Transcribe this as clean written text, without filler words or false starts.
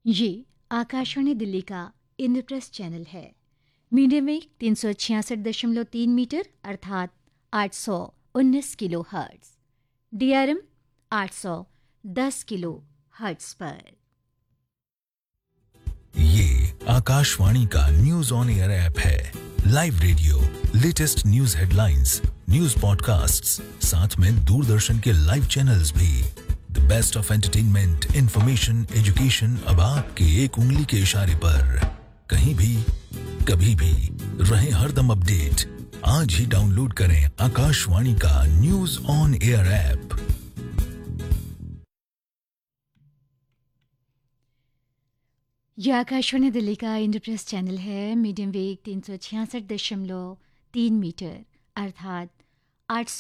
ये आकाशवाणी दिल्ली का इंद्रप्रस्थ चैनल है। मीडियम वेव 366.3 मीटर अर्थात 819 kilo hertz, DRM 810 kilo hertz पर। ये आकाशवाणी का न्यूज ऑन एयर ऐप है। Live radio, latest news headlines, news podcasts, साथ में दूरदर्शन के लाइव चैनल्स भी। The best of entertainment, information, education अब आपके एक उंगली के इशारे पर। कहीं भी, कभी भी, रहे हरदम अपडेट। आज ही डाउनलोड करें आकाशवाणी का न्यूज ऑन एयर ऐप। यह आकाशवाणी दिल्ली का इंद्रप्रस्थ चैनल है। मीडियम वेव 366.3 मीटर अर्थात 8